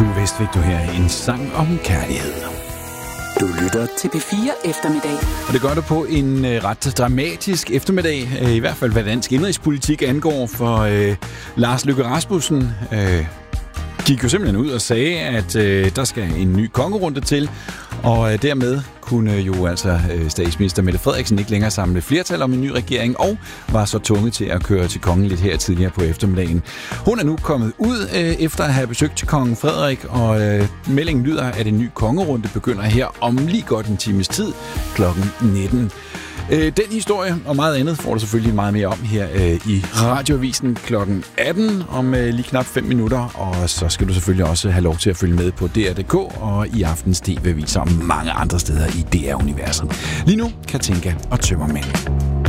Tue Westvik, du her en sang om kærlighed. Du lytter til P4 Eftermiddag. Og det gør du på en ret dramatisk eftermiddag, i hvert fald hvad dansk indrigspolitik angår, for Lars Løkke Rasmussen gik jo simpelthen ud og sagde, at der skal en ny kongerunde til, og dermed kunne jo altså statsminister Mette Frederiksen ikke længere samle flertal om en ny regering, og var så tvunget til at køre til kongen lidt her tidligere på eftermiddagen. Hun er nu kommet ud efter at have besøgt til kongen Frederik, og meldingen lyder, at en ny kongerunde begynder her om lige godt en times tid kl. 19. Den historie og meget andet får du selvfølgelig meget mere om her i Radioavisen kl. 18 om lige knap 5 minutter, og så skal du selvfølgelig også have lov til at følge med på DR.dk og i aftens TV-aviser og mange andre steder i DR-universet. Lige nu, Katinka og Tømmermænd.